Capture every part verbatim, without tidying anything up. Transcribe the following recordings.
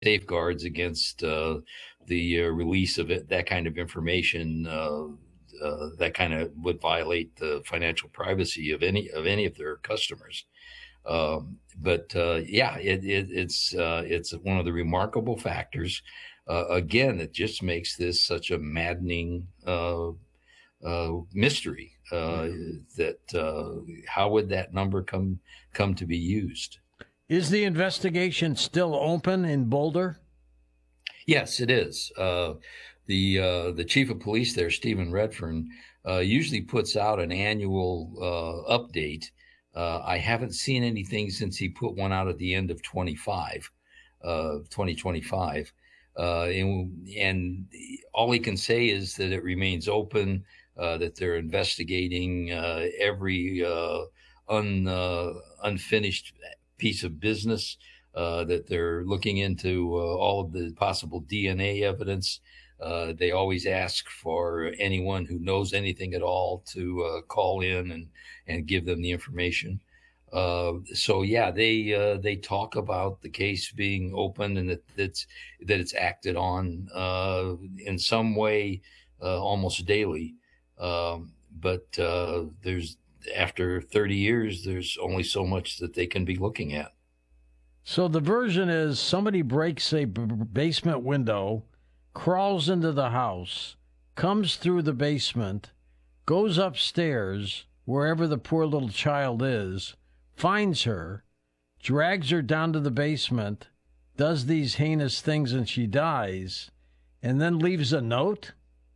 safeguards against uh, the uh, release of it, that kind of information. Uh, uh, that kind of would violate the financial privacy of any of any of their customers. Um, but uh, yeah, it, it, it's uh, it's one of the remarkable factors. Uh, again, it just makes this such a maddening uh, uh, mystery. Uh, Yeah. that uh, How would that number come come to be used? Is the investigation still open in Boulder? Yes, it is. Uh, the uh, the chief of police there, Stephen Redfern, uh, usually puts out an annual uh, update. Uh, I haven't seen anything since he put one out at the end of twenty-five, uh, twenty twenty-five. Uh, and, and all he can say is that it remains open, uh, that they're investigating uh, every uh, un, uh, unfinished piece of business, uh, that they're looking into uh, all of the possible D N A evidence. Uh, they always ask for anyone who knows anything at all to uh, call in and, and give them the information. Uh, so yeah, they uh, they talk about the case being open and that that's that it's acted on uh, in some way uh, almost daily. Um, but uh, there's after thirty years, there's only so much that they can be looking at. So the version is somebody breaks a b- basement window, crawls into the house, comes through the basement, goes upstairs, wherever the poor little child is, finds her, drags her down to the basement, does these heinous things, and she dies, and then leaves a note?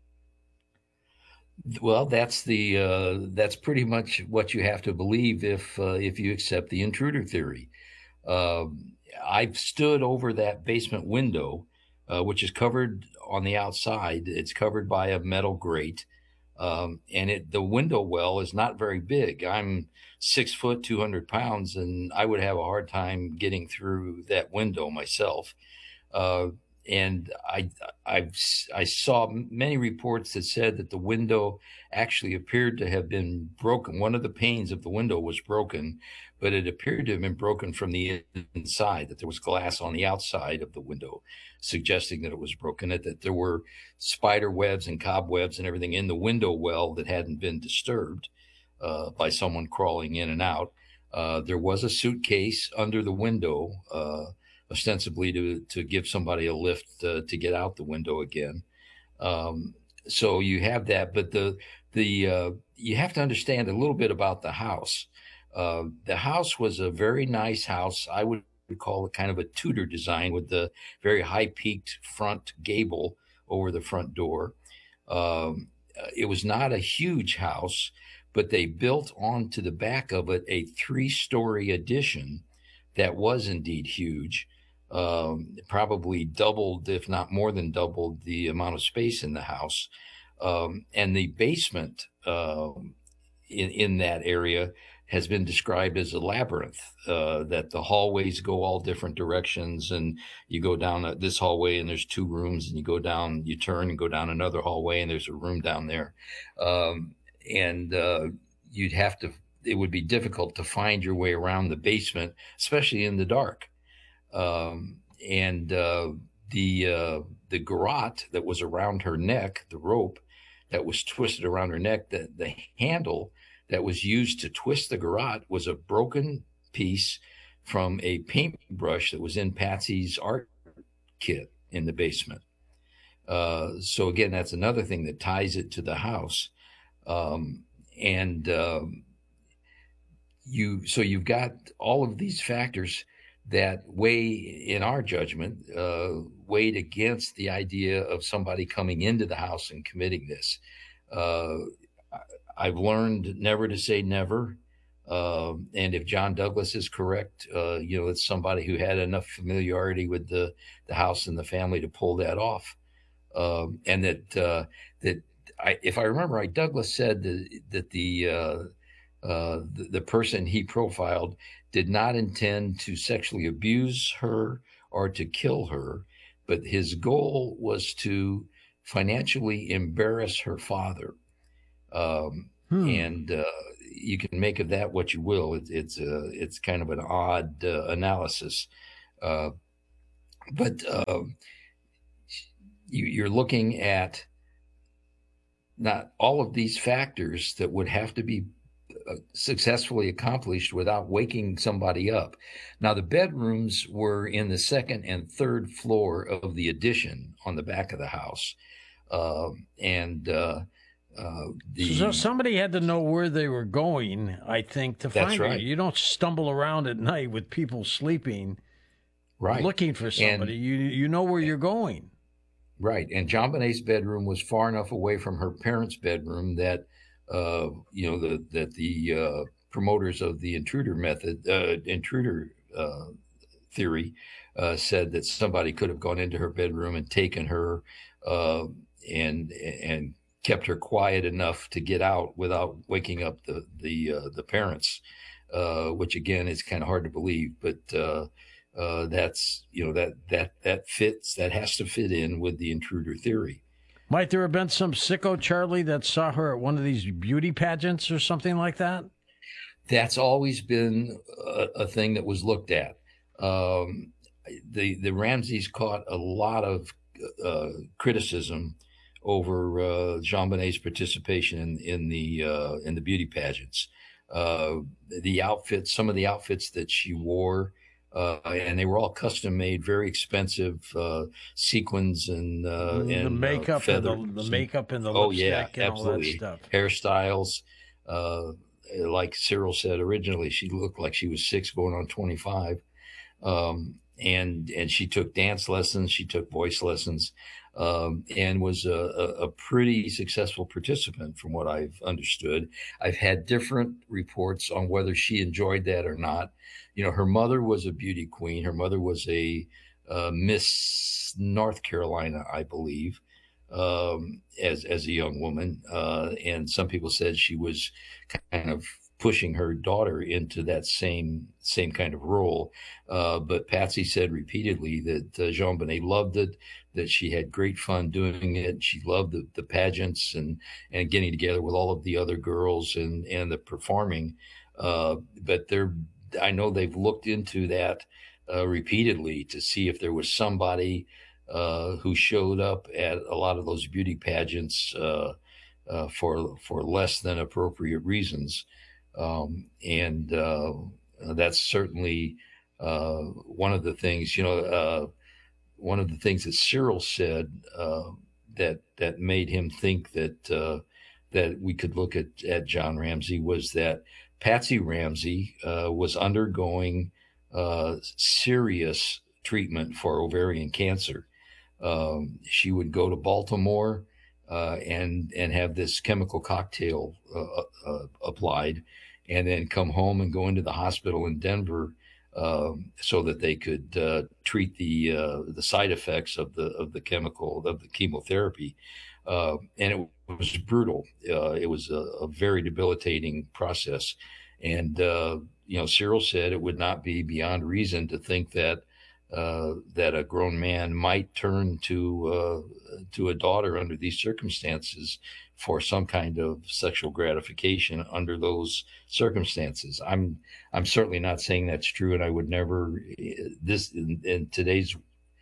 Well, that's the uh, that's pretty much what you have to believe if uh, if you accept the intruder theory. Um, I've stood over that basement window, uh, which is covered on the outside. It's covered by a metal grate, um, and it the window well is not very big. I'm six foot, two hundred pounds, and I would have a hard time getting through that window myself. Uh, and I, I, I saw many reports that said that the window actually appeared to have been broken. One of the panes of the window was broken, but it appeared to have been broken from the inside, that there was glass on the outside of the window, suggesting that it was broken, that, that there were spider webs and cobwebs and everything in the window well that hadn't been disturbed uh, by someone crawling in and out. Uh, there was a suitcase under the window, uh, ostensibly to to give somebody a lift uh, to get out the window again. Um, so you have that, but the the uh, you have to understand a little bit about the house. Uh, the house was a very nice house. I would call it kind of a Tudor design with the very high peaked front gable over the front door. Um, uh, it was not a huge house, but they built onto the back of it a three story addition that was indeed huge, um, probably doubled, if not more than doubled, the amount of space in the house. Um, and the basement um in, in that area has been described as a labyrinth, uh, that the hallways go all different directions. And you go down a, this hallway and there's two rooms, and you go down, you turn and go down another hallway and there's a room down there. Um, and uh, you'd have to, it would be difficult to find your way around the basement, especially in the dark. Um, and uh, the uh, the garrote that was around her neck, the rope that was twisted around her neck, the, the handle that was used to twist the garrote was a broken piece from a paintbrush that was in Patsy's art kit in the basement. Uh, so again, that's another thing that ties it to the house. Um, and um, you so you've got all of these factors that weigh, in our judgment, uh, weighed against the idea of somebody coming into the house and committing this. Uh, I've learned never to say never. Uh, and if John Douglas is correct, uh, you know, it's somebody who had enough familiarity with the, the house and the family to pull that off. Um, and that uh, that I, if I remember right, Douglas said that, that the, uh, uh, the the person he profiled did not intend to sexually abuse her or to kill her, but his goal was to financially embarrass her father. Um, Hmm. and uh, You can make of that what you will. It, it's uh, it's kind of an odd uh, analysis. Uh, but uh, you, you're looking at not all of these factors that would have to be uh, successfully accomplished without waking somebody up. Now, the bedrooms were in the second and third floor of the addition on the back of the house. Uh, and uh, uh, the So somebody had to know where they were going, I think, to That's find right. you. You don't stumble around at night with people sleeping, right looking for somebody. and you you know where you're going. right and JonBenét's bedroom was far enough away from her parents' bedroom that uh, you know the, that the uh, promoters of the intruder method, uh, intruder uh, theory, uh, said that somebody could have gone into her bedroom and taken her uh, and and kept her quiet enough to get out without waking up the the uh, the parents, uh, which again is kind of hard to believe, but uh, uh, that's you know that that that fits that has to fit in with the intruder theory. Might there have been some sicko Charlie that saw her at one of these beauty pageants or something like that? That's always been a, a thing that was looked at. Um, the the Ramseys caught a lot of uh, criticism over uh, JonBenét's participation in, in the uh, in the beauty pageants. Uh, the outfits, some of the outfits that she wore, uh, and they were all custom made, very expensive uh, sequins and uh, the and makeup uh, feathers. and the, the makeup and the Oh lipstick yeah, and all that absolutely. stuff. Hairstyles. Uh, like Cyril said originally, she looked like she was six going on twenty-five. Um, and and she took dance lessons, she took voice lessons, um, and was a, a, a pretty successful participant from what I've understood. I've had different reports on whether she enjoyed that or not. You know, her mother was a beauty queen. Her mother was a uh, Miss North Carolina, I believe, um, as as a young woman, uh, and some people said she was kind of pushing her daughter into that same same kind of role. Uh, but Patsy said repeatedly that uh, JonBenét loved it, that she had great fun doing it. She loved the, the pageants and and getting together with all of the other girls and and the performing. Uh, but they're I know they've looked into that uh, repeatedly to see if there was somebody uh, who showed up at a lot of those beauty pageants uh, uh, for for less than appropriate reasons. Um, and uh, that's certainly uh, one of the things, you know, uh, one of the things that Cyril said uh, that that made him think that uh, that we could look at, at John Ramsey was that Patsy Ramsey uh, was undergoing uh, serious treatment for ovarian cancer. Um, she would go to Baltimore uh, and and have this chemical cocktail uh, uh, applied, and then come home and go into the hospital in Denver um, so that they could uh, treat the uh, the side effects of the of the chemical of the chemotherapy. Uh, and it was brutal. Uh, it was a, a very debilitating process. And uh, you know, Cyril said it would not be beyond reason to think that uh, that a grown man might turn to uh, to a daughter under these circumstances for some kind of sexual gratification under those circumstances. I'm I'm certainly not saying that's true, and I would never this in, in today's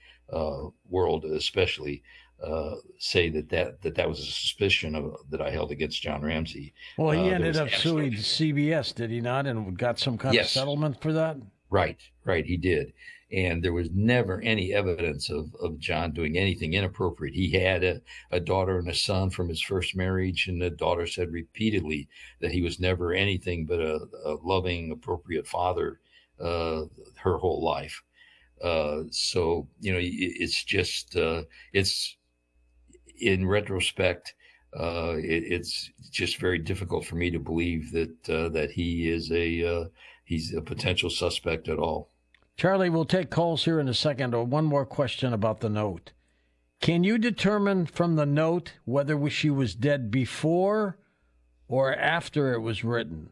uh, world, especially. Uh, say that, that that that was a suspicion of, that I held against John Ramsey. Well, he Uh, ended up suing C B S, did he not, and got some kind yes. of settlement for that? Right, right, he did. And there was never any evidence of, of John doing anything inappropriate. He had a, a daughter and a son from his first marriage, and the daughter said repeatedly that he was never anything but a, a loving, appropriate father uh, her whole life. Uh, so, you know, it's just, uh, it's, in retrospect, uh, it, it's just very difficult for me to believe that uh, that he is a uh, he's a potential suspect at all. Charlie, we'll take calls here in a second. Or one more question about the note. Can you determine from the note whether she was dead before or after it was written?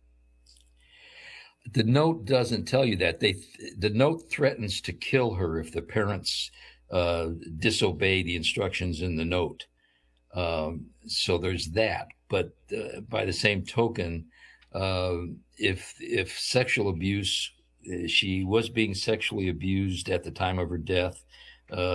The note doesn't tell you that. They the note threatens to kill her if the parents uh, disobey the instructions in the note. Um, so there's that. But uh, by the same token, uh, if if sexual abuse she was being sexually abused at the time of her death. Uh,